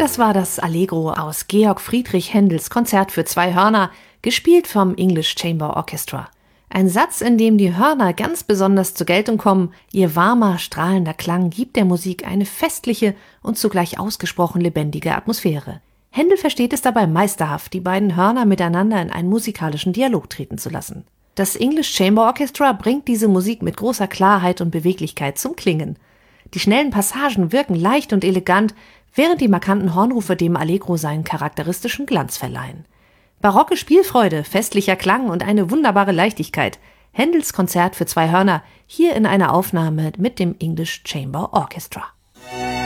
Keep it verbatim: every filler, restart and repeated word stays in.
Das war das Allegro aus Georg Friedrich Händels Konzert für zwei Hörner, gespielt vom English Chamber Orchestra. Ein Satz, in dem die Hörner ganz besonders zur Geltung kommen. Ihr warmer, strahlender Klang gibt der Musik eine festliche und zugleich ausgesprochen lebendige Atmosphäre. Händel versteht es dabei meisterhaft, die beiden Hörner miteinander in einen musikalischen Dialog treten zu lassen. Das English Chamber Orchestra bringt diese Musik mit großer Klarheit und Beweglichkeit zum Klingen. Die schnellen Passagen wirken leicht und elegant, während die markanten Hornrufe dem Allegro seinen charakteristischen Glanz verleihen. Barocke Spielfreude, festlicher Klang und eine wunderbare Leichtigkeit. Händels Konzert für zwei Hörner, hier in einer Aufnahme mit dem English Chamber Orchestra.